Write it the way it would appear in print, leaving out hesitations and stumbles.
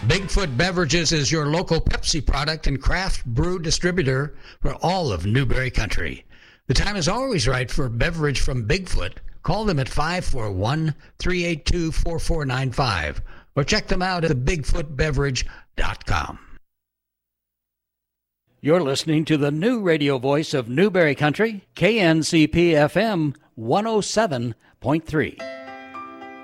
Bigfoot Beverages is your local Pepsi product and craft brew distributor for all of Newberry Country. The time is always right for a beverage from Bigfoot. Call them at 541-382-4495 or check them out at thebigfootbeverage.com. You're listening to the new radio voice of Newberry Country, KNCP-FM 107.3.